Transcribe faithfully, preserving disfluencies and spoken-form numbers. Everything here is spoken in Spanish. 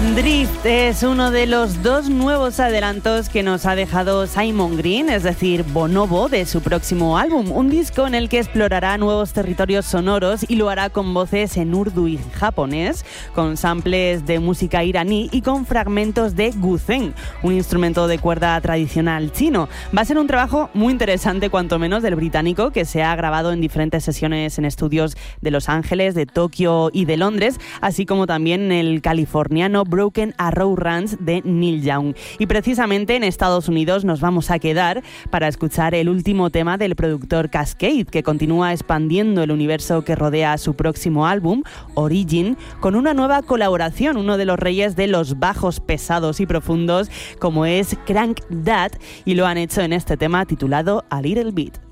Drift es uno de los dos nuevos adelantos que nos ha dejado Simon Green, es decir, Bonobo, de su próximo álbum. Un disco en el que explorará nuevos territorios sonoros y lo hará con voces en urdu y japonés, con samples de música iraní y con fragmentos de guzheng, un instrumento de cuerda tradicional chino. Va a ser un trabajo muy interesante, cuanto menos, del británico, que se ha grabado en diferentes sesiones en estudios de Los Ángeles, de Tokio y de Londres, así como también en el californiano Broken Arrow Ranch de Neil Young. Y precisamente en Estados Unidos nos vamos a quedar para escuchar el último tema del productor Kaskade, que continúa expandiendo el universo que rodea su próximo álbum, Origin, con una nueva colaboración, uno de los reyes de los bajos pesados y profundos, como es Crank That, y lo han hecho en este tema titulado A Little Bit.